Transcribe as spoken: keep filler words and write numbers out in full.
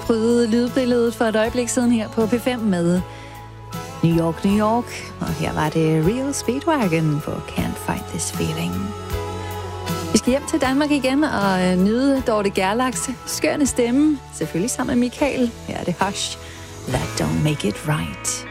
prydede lydbilledet for et øjeblik siden her på P fem med New York, New York. Og her var det Real Speedwagon på Can't Fight This Feeling. Vi skal hjem til Danmark igen og nyde Dorte Gerlachs skønne stemme. Selvfølgelig sammen med Michael. Her er det Hush. That don't make it right.